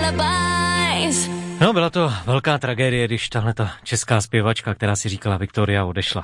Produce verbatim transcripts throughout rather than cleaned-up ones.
alibis. No, byla to velká tragédie, když tahle ta česká zpěvačka, která si říkala Viktoria, odešla.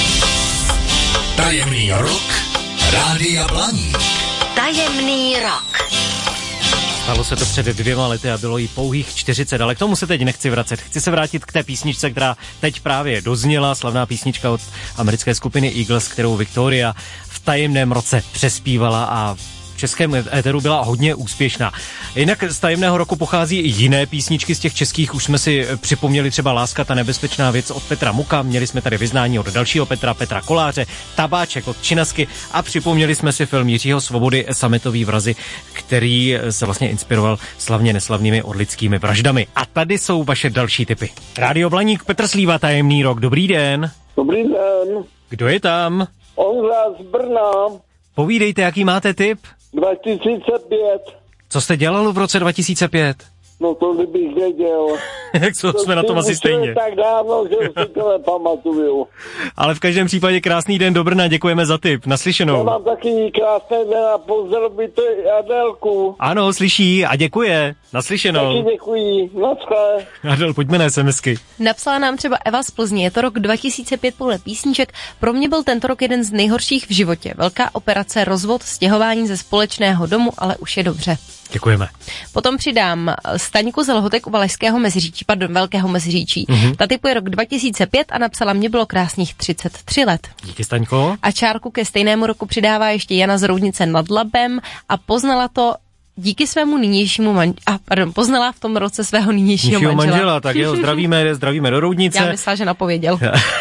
Tajemný rok Rádia Blaník. Tajemný rok. Stalo se to před dvěma lety a bylo jí pouhých čtyřicet, ale k tomu se teď nechci vracet. Chci se vrátit k té písničce, která teď právě dozněla, slavná písnička od americké skupiny Eagles, kterou Victoria v tajemném roce přespívala a v českém éteru byla hodně úspěšná. Jinak z tajemného roku pochází i jiné písničky z těch českých, už jsme si připomněli třeba Láska, ta nebezpečná věc od Petra Muka, měli jsme tady Vyznání od dalšího Petra, Petra Koláře, Tabáček od Činasky a připomněli jsme si film Jiřího Svobody Sametový vrazi, který se vlastně inspiroval slavně neslavnými orlickými vraždami. A tady jsou vaše další tipy. Rádio Blaník, Petr Slíva, Tajemný rok, dobrý den. Dobrý den. Kdo je tam? Ondra z Brna. Povídejte, jaký máte tip? dva tisíce pět. Co jste dělal v roce dva tisíce pět? No to kdybych věděl. Jak co, jsme na tom asi stejně. Tak dávno, že si to nepamatuju. Ale v každém případě krásný den do Brna, děkujeme za tip. Naslyšenou. Já mám taky krásný den a pozdravit Adélku. Ano, slyší a děkuje. Naslyšenou. Taky děkuji. Naschle. Adel, pojďme na SMSky. Napsala nám třeba Eva z Plzně. Je to rok dva tisíce pět podle písniček. Pro mě byl tento rok jeden z nejhorších v životě. Velká operace, rozvod, stěhování ze společného domu, ale už je dobře. Děkujeme. Potom přidám Staňku z Lhotek u Valašského Meziříčí, pardon, Velkého Meziříčí. Mm-hmm. Ta typuje rok dva tisíce pět a napsala, mě bylo krásných třicet tři let. Díky, Staňko. A čárku ke stejnému roku přidává ještě Jana z Roudnice nad Labem a poznala to díky svému nynějšímu manžela. A pardon, poznala v tom roce svého nynějšího manžela. manžela. Tak jeho zdravíme, zdravíme do Roudnice. Já myslela, že napověděl.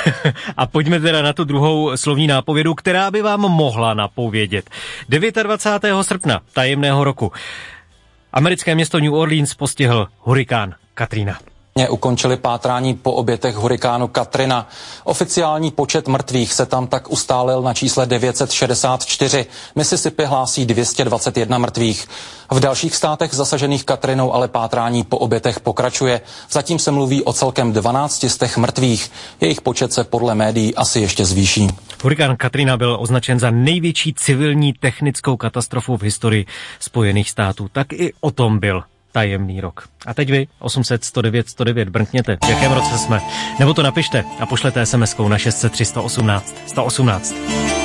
A pojďme teda na tu druhou slovní nápovědu, která by vám mohla napovědět. dvacátého devátého srpna tajemného roku americké město New Orleans postihl hurikán Katrina. Ukončili pátrání po obětech hurikánu Katrina. Oficiální počet mrtvých se tam tak ustálil na čísle devět set šedesát čtyři. Mississippi hlásí dvě stě dvacet jedna mrtvých. V dalších státech zasažených Katrinou ale pátrání po obětech pokračuje. Zatím se mluví o celkem dvanácti stech mrtvých. Jejich počet se podle médií asi ještě zvýší. Hurikán Katrina byl označen za největší civilní technickou katastrofu v historii Spojených států. Tak i o tom byl tajemný rok. A teď vy, osm set sto devět sto devět, brnkněte, v jakém roce jsme. Nebo to napište a pošlete es em eskou na šest set tři sto osmnáct sto osmnáct.